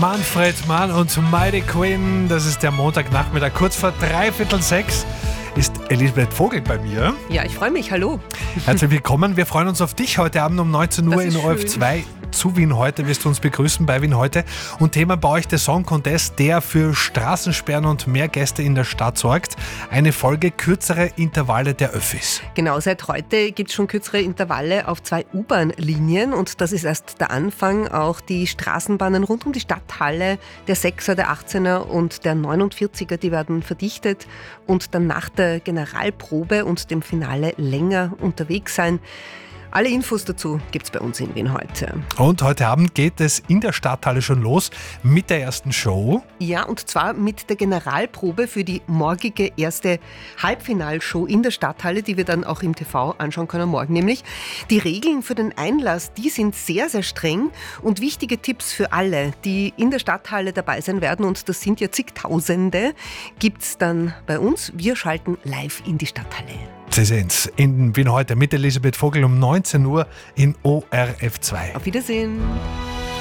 Manfred Mann und Mighty Quinn. Das ist der Montagnachmittag, kurz vor 5:45 ist Elisabeth Vogel bei mir. Ja, ich freue mich. Hallo. Herzlich willkommen. Wir freuen uns auf dich heute Abend um 19 Uhr in ORF 2 zu Wien heute. Wirst du uns begrüßen bei Wien heute. Und Thema bei euch der Song Contest, der für Straßensperren und mehr Gäste in der Stadt sorgt. Eine Folge kürzere Intervalle der Öffis. Genau, seit heute gibt es schon kürzere Intervalle auf 2 U-Bahn-Linien und das ist erst der Anfang. Auch die Straßenbahnen rund um die Stadthalle, der 6er, der 18er und der 49er, die werden verdichtet und dann nach der Generalprobe und dem Finale länger unterwegs sein. Alle Infos dazu gibt es bei uns in Wien heute. Und heute Abend geht es in der Stadthalle schon los mit der ersten Show. Ja, und zwar mit der Generalprobe für die morgige erste Halbfinalshow in der Stadthalle, die wir dann auch im TV anschauen können morgen nämlich. Die Regeln für den Einlass, die sind sehr, sehr streng und wichtige Tipps für alle, die in der Stadthalle dabei sein werden, und das sind ja zigtausende, gibt es dann bei uns. Wir schalten live in die Stadthalle. Sie sehen's in Wien heute mit Elisabeth Vogel um 19 Uhr in ORF 2. Auf Wiedersehen.